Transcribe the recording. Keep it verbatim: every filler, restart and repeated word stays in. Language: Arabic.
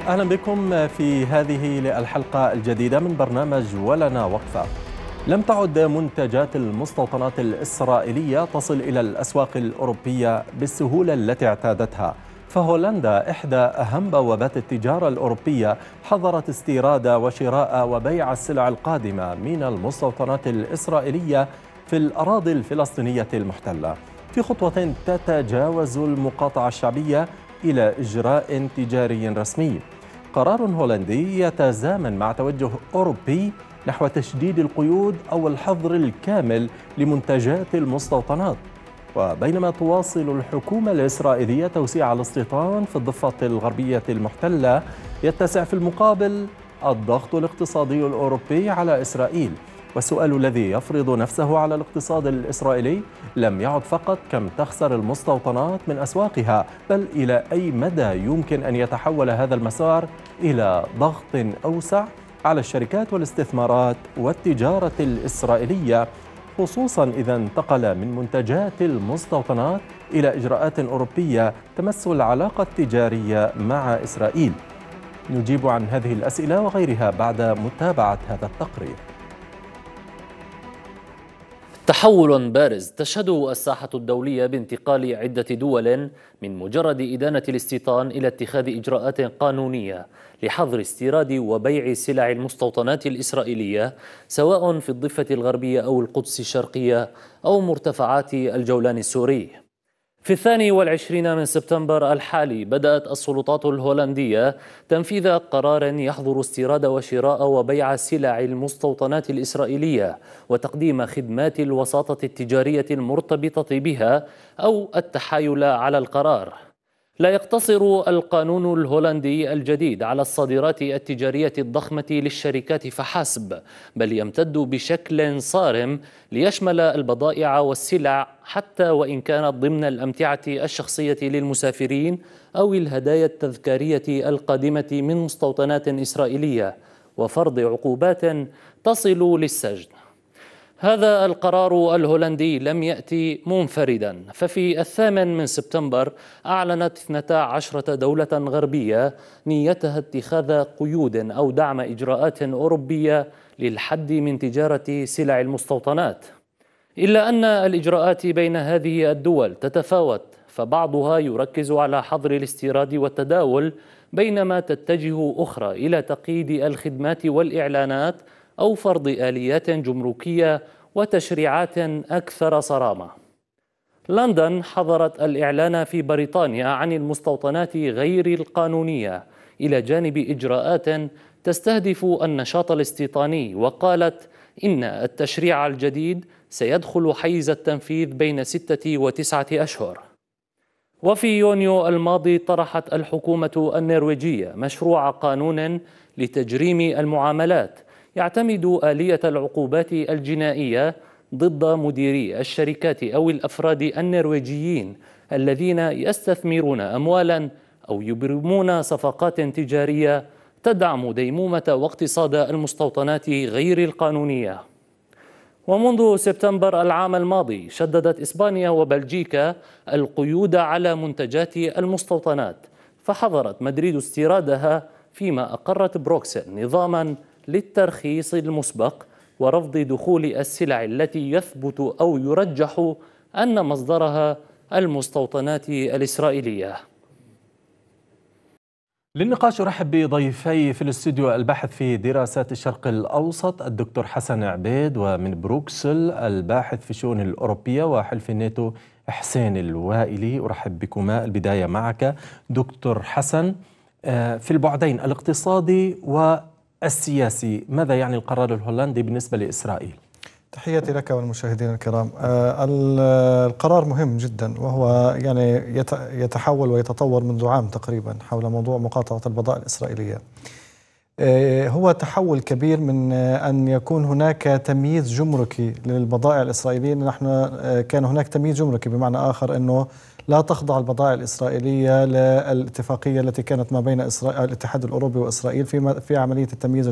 أهلا بكم في هذه الحلقة الجديدة من برنامج ولنا وقفة. لم تعد منتجات المستوطنات الإسرائيلية تصل إلى الأسواق الأوروبية بالسهولة التي اعتادتها، فهولندا إحدى أهم بوابات التجارة الأوروبية حظرت استيراد وشراء وبيع السلع القادمة من المستوطنات الإسرائيلية في الأراضي الفلسطينية المحتلة، في خطوة تتجاوز المقاطعة الشعبية إلى إجراء تجاري رسمي. قرار هولندي يتزامن مع توجه أوروبي نحو تشديد القيود أو الحظر الكامل لمنتجات المستوطنات. وبينما تواصل الحكومة الإسرائيلية توسيع الاستيطان في الضفة الغربية المحتلة، يتسع في المقابل الضغط الاقتصادي الأوروبي على إسرائيل. والسؤال الذي يفرض نفسه على الاقتصاد الإسرائيلي لم يعد فقط كم تخسر المستوطنات من أسواقها، بل إلى أي مدى يمكن أن يتحول هذا المسار إلى ضغط أوسع على الشركات والاستثمارات والتجارة الإسرائيلية، خصوصا إذا انتقل من منتجات المستوطنات إلى إجراءات أوروبية تمس العلاقة التجارية مع إسرائيل. نجيب عن هذه الأسئلة وغيرها بعد متابعة هذا التقرير. تحول بارز تشهده الساحة الدولية بانتقال عدة دول من مجرد إدانة الاستيطان إلى اتخاذ إجراءات قانونية لحظر استيراد وبيع سلع المستوطنات الإسرائيلية، سواء في الضفة الغربية أو القدس الشرقية أو مرتفعات الجولان السوري. في الثاني والعشرين من سبتمبر الحالي بدأت السلطات الهولندية تنفيذ قرار يحظر استيراد وشراء وبيع سلع المستوطنات الإسرائيلية وتقديم خدمات الوساطة التجارية المرتبطة بها أو التحايل على القرار. لا يقتصر القانون الهولندي الجديد على الصادرات التجارية الضخمة للشركات فحسب، بل يمتد بشكل صارم ليشمل البضائع والسلع، حتى وإن كانت ضمن الأمتعة الشخصية للمسافرين أو الهدايا التذكارية القادمة من مستوطنات إسرائيلية، وفرض عقوبات تصل للسجن. هذا القرار الهولندي لم يأتي منفردا، ففي الثامن من سبتمبر أعلنت اثنتا عشرة دولة غربية نيتها اتخاذ قيود أو دعم إجراءات أوروبية للحد من تجارة سلع المستوطنات. إلا أن الإجراءات بين هذه الدول تتفاوت، فبعضها يركز على حظر الاستيراد والتداول، بينما تتجه أخرى إلى تقييد الخدمات والإعلانات أو فرض آليات جمركية وتشريعات أكثر صرامة. لندن حظرت الإعلان في بريطانيا عن المستوطنات غير القانونية إلى جانب إجراءات تستهدف النشاط الاستيطاني، وقالت إن التشريع الجديد سيدخل حيز التنفيذ بين ستة وتسعة أشهر. وفي يونيو الماضي طرحت الحكومة النرويجية مشروع قانون لتجريم المعاملات يعتمد آلية العقوبات الجنائية ضد مديري الشركات أو الأفراد النرويجيين الذين يستثمرون أموالا أو يبرمون صفقات تجارية تدعم ديمومة واقتصاد المستوطنات غير القانونية. ومنذ سبتمبر العام الماضي شددت إسبانيا وبلجيكا القيود على منتجات المستوطنات، فحظرت مدريد استيرادها، فيما أقرت بروكسل نظاما للترخيص المسبق ورفض دخول السلع التي يثبت أو يرجح أن مصدرها المستوطنات الإسرائيلية. للنقاش أرحب بضيفي في الاستوديو: الباحث في دراسات الشرق الأوسط الدكتور حسن عبيد، ومن بروكسل الباحث في الشؤون الأوروبية وحلف الناتو حسين الوائلي. أرحب بكما. البداية معك دكتور حسن، في البعدين الاقتصادي والسياسي، ماذا يعني القرار الهولندي بالنسبة لإسرائيل؟ تحياتي لك والمشاهدين الكرام. القرار مهم جدا، وهو يعني يتحول ويتطور منذ عام تقريبا حول موضوع مقاطعة البضائع الإسرائيلية. هو تحول كبير من أن يكون هناك تمييز جمركي للبضائع الإسرائيلية. نحن كان هناك تمييز جمركي، بمعنى آخر أنه لا تخضع البضائع الإسرائيلية للاتفاقية التي كانت ما بين إسرائيل الاتحاد الأوروبي وإسرائيل في في عملية التمييز